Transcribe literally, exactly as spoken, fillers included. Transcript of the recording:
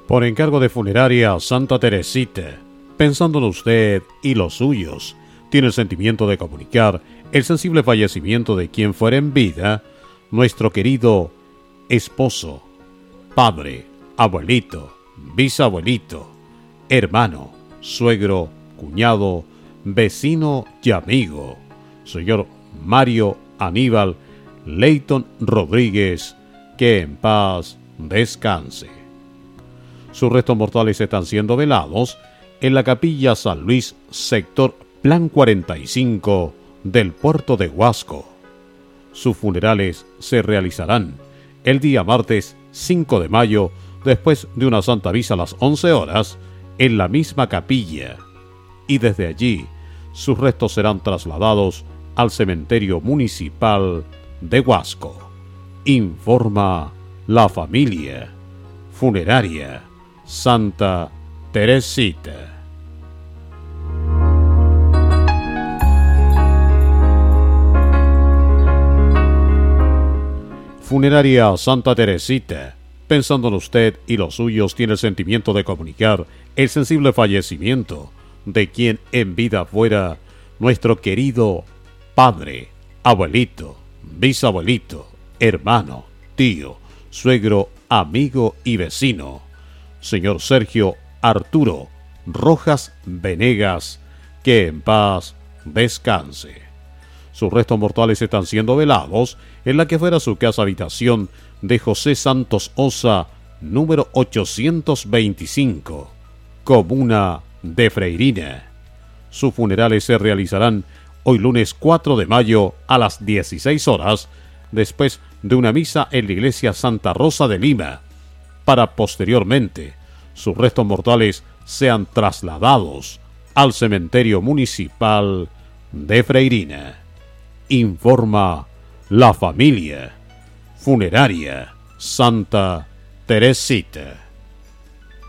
Por encargo de Funeraria Santa Teresita, pensando en usted y los suyos, tiene el sentimiento de comunicar el sensible fallecimiento de quien fuera en vida, nuestro querido esposo, padre, abuelito, bisabuelito, hermano, suegro, cuñado, vecino y amigo, señor Mario Aníbal Leighton Rodríguez, que en paz descanse. Sus restos mortales están siendo velados en la Capilla San Luis, sector Plan cuarenta y cinco del puerto de Huasco. Sus funerales se realizarán el día martes cinco de mayo, después de una santa misa a las once horas, en la misma capilla. Y desde allí, sus restos serán trasladados al cementerio municipal de Huasco. Informa la familia Funeraria Santa Teresita. Funeraria Santa Teresita, pensando en usted y los suyos, tiene el sentimiento de comunicar el sensible fallecimiento de quien en vida fuera nuestro querido padre, abuelito, bisabuelito, hermano, tío, suegro, amigo y vecino, señor Sergio Arturo Rojas Venegas, que en paz descanse. Sus restos mortales están siendo velados en la que fuera su casa habitación de José Santos Osa, número ochocientos veinticinco, comuna de Freirina. Sus funerales se realizarán hoy lunes cuatro de mayo a las dieciséis horas, después de una misa en la iglesia Santa Rosa de Lima, para posteriormente sus restos mortales sean trasladados al cementerio municipal de Freirina. Informa la familia Funeraria Santa Teresita.